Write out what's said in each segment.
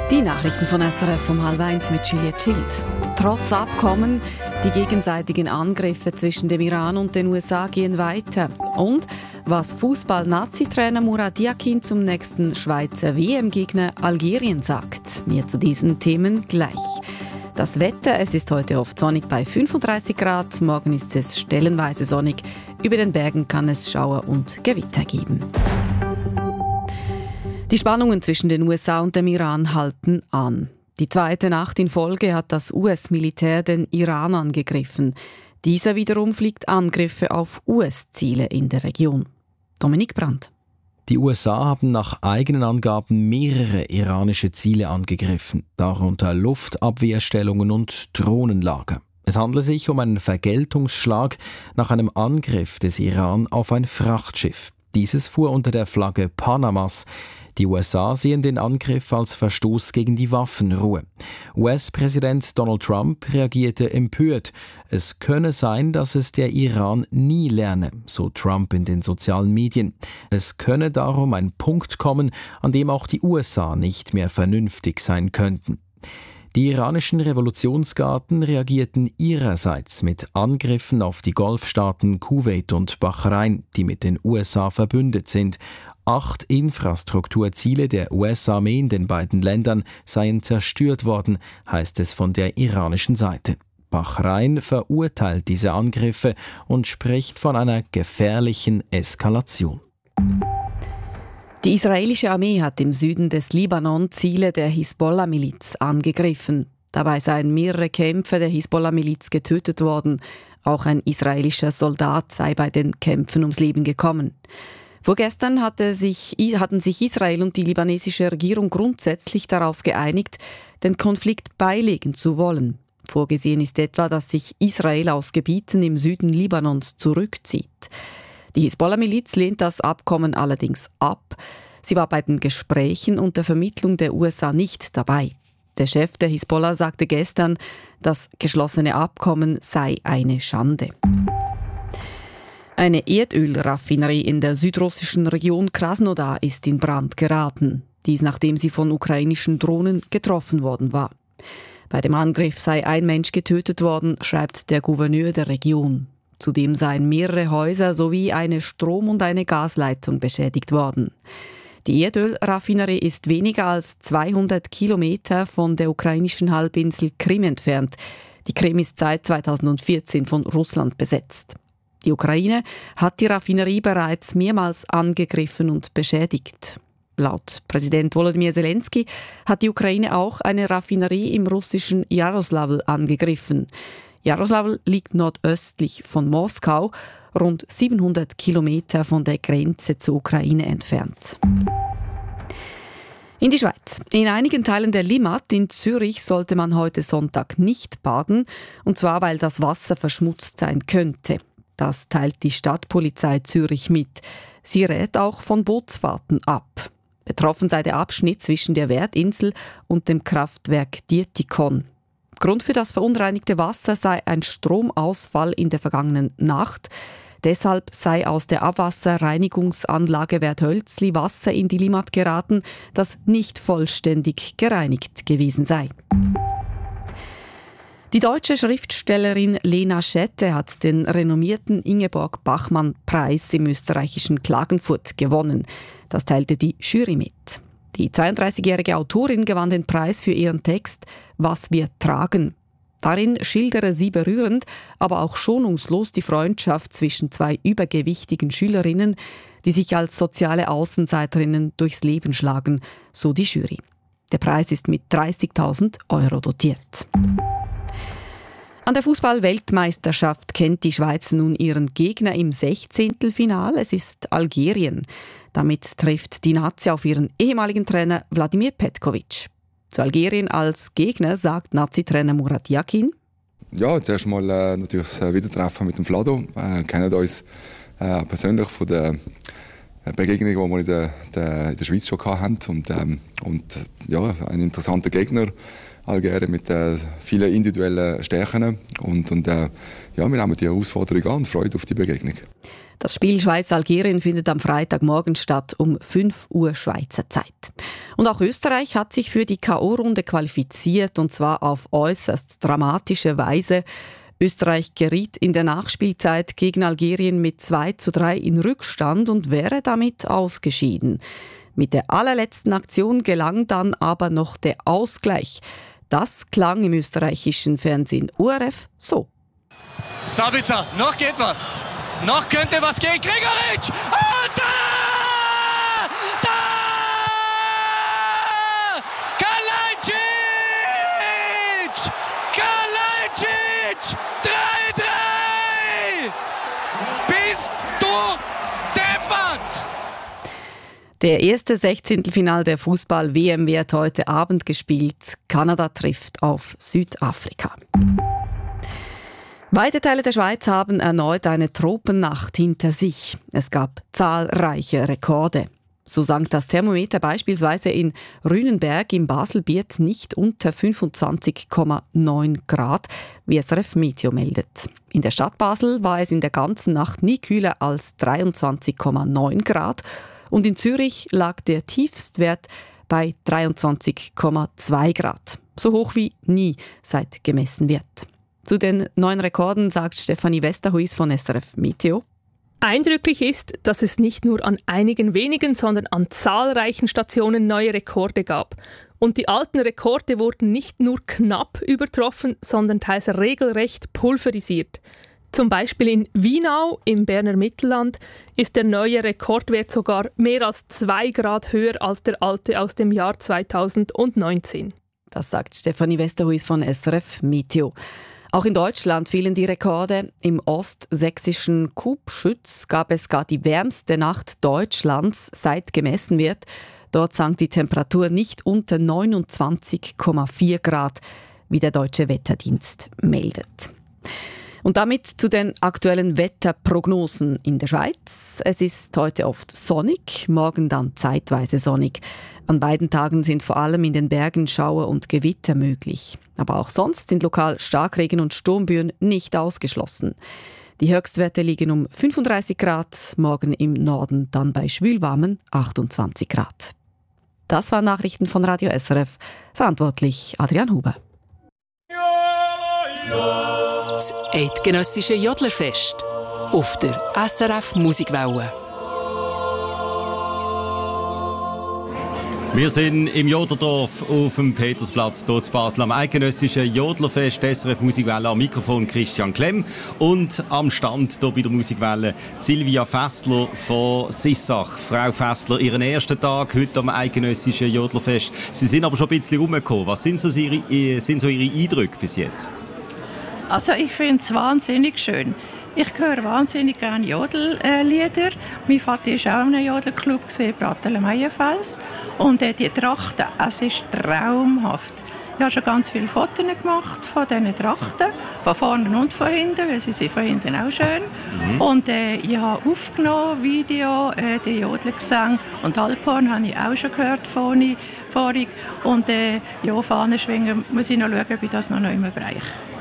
Die Nachrichten von SRF um 12:30 mit Juliette Schild. Trotz Abkommen, die gegenseitigen Angriffe zwischen dem Iran und den USA gehen weiter. Und was Fußball-Nazi-Trainer Murat Yakin zum nächsten Schweizer WM-Gegner Algerien sagt. Mehr zu diesen Themen gleich. Das Wetter, es ist heute oft sonnig bei 35 Grad, morgen ist es stellenweise sonnig. Über den Bergen kann es Schauer und Gewitter geben. Die Spannungen zwischen den USA und dem Iran halten an. Die zweite Nacht in Folge hat das US-Militär den Iran angegriffen. Dieser wiederum fliegt Angriffe auf US-Ziele in der Region. Dominik Brandt. Die USA haben nach eigenen Angaben mehrere iranische Ziele angegriffen, darunter Luftabwehrstellungen und Drohnenlager. Es handelt sich um einen Vergeltungsschlag nach einem Angriff des Iran auf ein Frachtschiff. Dieses fuhr unter der Flagge Panamas. Die USA sehen den Angriff als Verstoß gegen die Waffenruhe. US-Präsident Donald Trump reagierte empört. Es könne sein, dass es der Iran nie lerne, so Trump in den sozialen Medien. Es könne darum ein Punkt kommen, an dem auch die USA nicht mehr vernünftig sein könnten. Die iranischen Revolutionsgarden reagierten ihrerseits mit Angriffen auf die Golfstaaten Kuwait und Bahrain, die mit den USA verbündet sind. 8 Infrastrukturziele der US-Armee in den beiden Ländern seien zerstört worden, heißt es von der iranischen Seite. Bahrain verurteilt diese Angriffe und spricht von einer gefährlichen Eskalation. Die israelische Armee hat im Süden des Libanon Ziele der Hisbollah-Miliz angegriffen. Dabei seien mehrere Kämpfer der Hisbollah-Miliz getötet worden. Auch ein israelischer Soldat sei bei den Kämpfen ums Leben gekommen. Vorgestern hatten sich Israel und die libanesische Regierung grundsätzlich darauf geeinigt, den Konflikt beilegen zu wollen. Vorgesehen ist etwa, dass sich Israel aus Gebieten im Süden Libanons zurückzieht. Die Hisbollah-Miliz lehnt das Abkommen allerdings ab. Sie war bei den Gesprächen und der Vermittlung der USA nicht dabei. Der Chef der Hisbollah sagte gestern, das geschlossene Abkommen sei eine Schande. Eine Erdölraffinerie in der südrussischen Region Krasnodar ist in Brand geraten. Dies nachdem sie von ukrainischen Drohnen getroffen worden war. Bei dem Angriff sei ein Mensch getötet worden, schreibt der Gouverneur der Region. Zudem seien mehrere Häuser sowie eine Strom- und eine Gasleitung beschädigt worden. Die Erdölraffinerie ist weniger als 200 Kilometer von der ukrainischen Halbinsel Krim entfernt. Die Krim ist seit 2014 von Russland besetzt. Die Ukraine hat die Raffinerie bereits mehrmals angegriffen und beschädigt. Laut Präsident Volodymyr Zelensky hat die Ukraine auch eine Raffinerie im russischen Jaroslavl angegriffen. Jaroslavl liegt nordöstlich von Moskau, rund 700 Kilometer von der Grenze zur Ukraine entfernt. In die Schweiz. In einigen Teilen der Limmat in Zürich sollte man heute Sonntag nicht baden, und zwar weil das Wasser verschmutzt sein könnte. Das teilt die Stadtpolizei Zürich mit. Sie rät auch von Bootsfahrten ab. Betroffen sei der Abschnitt zwischen der Werdinsel und dem Kraftwerk Dietikon. Grund für das verunreinigte Wasser sei ein Stromausfall in der vergangenen Nacht. Deshalb sei aus der Abwasserreinigungsanlage Werthölzli Wasser in die Limmat geraten, das nicht vollständig gereinigt gewesen sei. Die deutsche Schriftstellerin Lena Schette hat den renommierten Ingeborg-Bachmann-Preis im österreichischen Klagenfurt gewonnen. Das teilte die Jury mit. Die 32-jährige Autorin gewann den Preis für ihren Text »Was wir tragen«. Darin schildere sie berührend, aber auch schonungslos die Freundschaft zwischen 2 übergewichtigen Schülerinnen, die sich als soziale Außenseiterinnen durchs Leben schlagen, so die Jury. Der Preis ist mit 30.000 € dotiert. An der Fußball-Weltmeisterschaft kennt die Schweiz nun ihren Gegner im 16. Finale. Es ist Algerien. Damit trifft die Nazi auf ihren ehemaligen Trainer Vladimir Petkovic. Zu Algerien als Gegner sagt Nazi-Trainer Murat Yakin: Ja, zuerst mal natürlich das Wiedertreffen mit dem Vlado. Wir kennen uns persönlich von der Begegnung, die wir in der Schweiz schon hatten. Und ja, ein interessanter Gegner. Algerien mit vielen individuellen Stärken. Und ja, wir nehmen die Herausforderung an und freuen auf die Begegnung. Das Spiel Schweiz-Algerien findet am Freitagmorgen statt um 5 Uhr Schweizer Zeit. Und auch Österreich hat sich für die K.O.-Runde qualifiziert, und zwar auf äußerst dramatische Weise. Österreich geriet in der Nachspielzeit gegen Algerien mit 2:3 in Rückstand und wäre damit ausgeschieden. Mit der allerletzten Aktion gelang dann aber noch der Ausgleich. Das klang im österreichischen Fernsehen ORF so. Sabitzer, noch geht was. Noch könnte was gehen. Gregoritsch! Und da! Da! Kalajdzic! Kalajdzic! 3:3! Bist du deppert! Der erste 16. Final der Fußball-WM wird heute Abend gespielt. Kanada trifft auf Südafrika. Weite Teile der Schweiz haben erneut eine Tropennacht hinter sich. Es gab zahlreiche Rekorde. So sank das Thermometer beispielsweise in Rühnenberg im Baselbiet nicht unter 25,9 Grad, wie SRF Meteo meldet. In der Stadt Basel war es in der ganzen Nacht nie kühler als 23,9 Grad und in Zürich lag der Tiefstwert bei 23,2 Grad. So hoch wie nie seit gemessen wird. Zu den neuen Rekorden sagt Stefanie Westerhuis von SRF Meteo. Eindrücklich ist, dass es nicht nur an einigen wenigen, sondern an zahlreichen Stationen neue Rekorde gab. Und die alten Rekorde wurden nicht nur knapp übertroffen, sondern teils regelrecht pulverisiert. Zum Beispiel in Wienau im Berner Mittelland ist der neue Rekordwert sogar mehr als 2 Grad höher als der alte aus dem Jahr 2019. Das sagt Stefanie Westerhuis von SRF Meteo. Auch in Deutschland fielen die Rekorde. Im ostsächsischen Kubschütz gab es gar die wärmste Nacht Deutschlands, seit gemessen wird. Dort sank die Temperatur nicht unter 29,4 Grad, wie der Deutsche Wetterdienst meldet. Und damit zu den aktuellen Wetterprognosen in der Schweiz. Es ist heute oft sonnig, morgen dann zeitweise sonnig. An beiden Tagen sind vor allem in den Bergen Schauer und Gewitter möglich. Aber auch sonst sind lokal Starkregen und Sturmböen nicht ausgeschlossen. Die Höchstwerte liegen um 35 Grad, morgen im Norden dann bei schwülwarmen 28 Grad. Das waren Nachrichten von Radio SRF. Verantwortlich Adrian Huber. Das eidgenössische Jodlerfest auf der SRF Musikwelle. Wir sind im Jodlerdorf auf dem Petersplatz, hier in Basel, am eidgenössischen Jodlerfest, SRF Musikwelle, am Mikrofon Christian Klemm und am Stand hier bei der Musikwelle Silvia Fessler von Sissach. Frau Fessler, Ihren ersten Tag heute am eidgenössischen Jodlerfest. Sie sind aber schon ein bisschen rumgekommen. Was sind so Ihre Eindrücke bis jetzt? Also ich finde es wahnsinnig schön. Ich höre wahnsinnig gerne Jodellieder. Mein Vater war auch in einem Jodelclub, Bratelen-Meienfels. Und die Trachten, es ist traumhaft. Ich habe schon ganz viele Fotos gemacht von diesen Trachten, von vorne und von hinten, weil sie sind von hinten auch schön. Und ich habe aufgenommen, Video, die Jodelgesang und Alphorn habe ich auch schon gehört vorhin. Und Fahnen schwingen, muss ich noch schauen, ob ich das noch immer bereiche.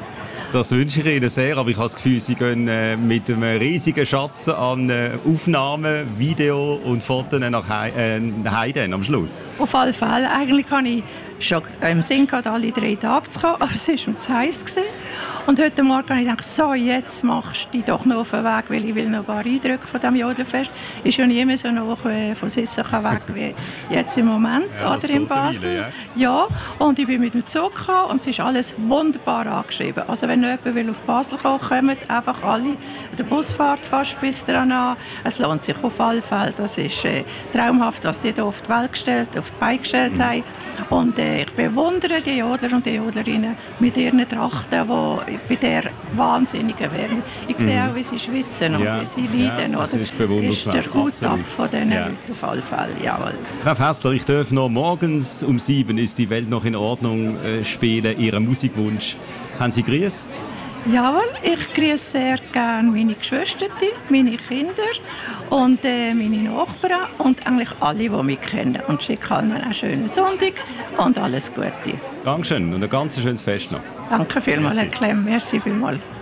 Das wünsche ich Ihnen sehr, aber ich habe das Gefühl, Sie gehen mit einem riesigen Schatz an Aufnahmen, Video und Fotos nach Hause am Schluss. Auf alle Fälle. Eigentlich habe ich schon im Sinn gehabt, alle 3 Tage zu kommen, aber es war mir zu heiß. Und heute Morgen habe ich gedacht, so, jetzt machst du dich doch noch auf den Weg, weil ich will noch ein paar Eindrücke von diesem Jodelfest. Ist ja nie mehr so noch von Sissach weg wie jetzt im Moment, ja, oder in Basel. Ja, und ich bin mit dem Zug gekommen und es ist alles wunderbar angeschrieben. Also wenn jemand will auf Basel kommen, kommen einfach alle. Der Busfahrt fast bis dran an. Es lohnt sich auf alle Fälle. Das ist traumhaft, was die hier auf die Welt gestellt, auf die Beine gestellt haben. Und ich bewundere die Jodler und die Jodlerinnen mit ihren Trachten, die bei der wahnsinnigen Wärme. Ich sehe auch, wie sie schwitzen und wie sie leiden. Ja, das ist bewundernswert. Ist der Hut ab von diesen Leuten auf alle Fälle. Jawohl. Frau Fessler, ich darf noch morgens um 7 ist die Welt noch in Ordnung spielen, Ihren Musikwunsch. Haben Sie Grüße? Jawohl, ich grüße sehr gerne meine Geschwister, meine Kinder und meine Nachbarn und eigentlich alle, die mich kennen. Und schicke allen einen schönen Sonntag und alles Gute. Dankeschön und ein ganz schönes Fest noch. Danke vielmals, Herr Klemm. Merci vielmals.